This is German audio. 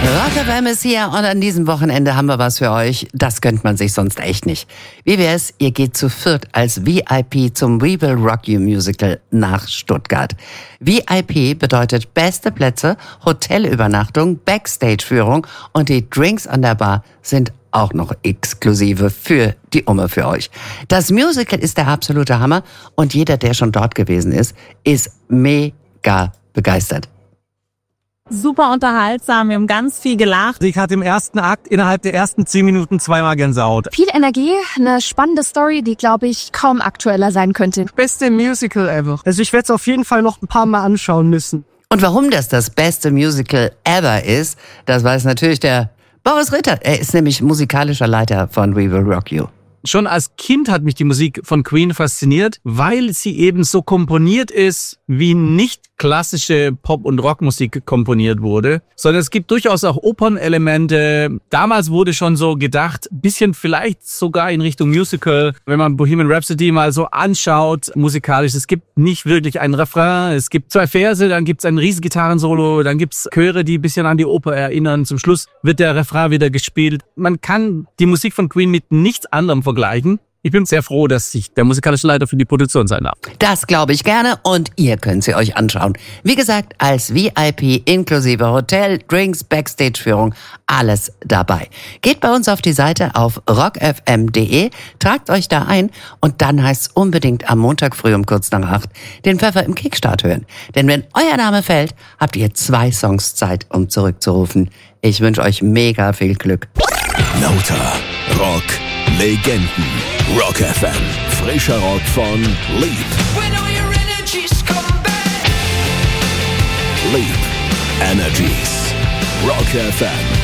Rock FM ist hier und an diesem Wochenende haben wir was für euch. Das gönnt man sich sonst echt nicht. Wie wär's, ihr geht zu viert als VIP zum We Will Rock You Musical nach Stuttgart. VIP bedeutet beste Plätze, Hotelübernachtung, Backstage-Führung und die Drinks an der Bar sind auch noch exklusive für die Umme für euch. Das Musical ist der absolute Hammer und jeder, der schon dort gewesen ist mega begeistert. Super unterhaltsam, wir haben ganz viel gelacht. Ich hatte im ersten Akt innerhalb der ersten 10 Minuten 2-mal Gänsehaut. Viel Energie, eine spannende Story, die, glaube ich, kaum aktueller sein könnte. Beste Musical ever. Also ich werde es auf jeden Fall noch ein paar Mal anschauen müssen. Und warum das beste Musical ever ist, das weiß natürlich der Boris Ritter. Er ist nämlich musikalischer Leiter von We Will Rock You. Schon als Kind hat mich die Musik von Queen fasziniert, weil sie eben so komponiert ist, wie nicht klassische Pop- und Rockmusik komponiert wurde, sondern es gibt durchaus auch Opernelemente. Damals wurde schon so gedacht, bisschen vielleicht sogar in Richtung Musical, wenn man Bohemian Rhapsody mal so anschaut, musikalisch. Es gibt nicht wirklich einen Refrain, es gibt 2 Verse, dann gibt's ein Riesengitarrensolo, dann gibt's Chöre, die ein bisschen an die Oper erinnern. Zum Schluss wird der Refrain wieder gespielt. Man kann die Musik von Queen mit nichts anderem vergleichen. Ich bin sehr froh, dass ich der musikalische Leiter für die Produktion sein darf. Das glaube ich gerne und ihr könnt sie euch anschauen. Wie gesagt, als VIP inklusive Hotel, Drinks, Backstage-Führung, alles dabei. Geht bei uns auf die Seite auf rockfm.de, tragt euch da ein und dann heißt es unbedingt am Montag früh um kurz nach 8 den Pfeffer im Kickstart hören. Denn wenn euer Name fällt, habt ihr 2 Songs Zeit, um zurückzurufen. Ich wünsche euch mega viel Glück. Lauter Rock Legenden. Rock FM. Frischer Rock von Leap. Leap Energies. Rock FM.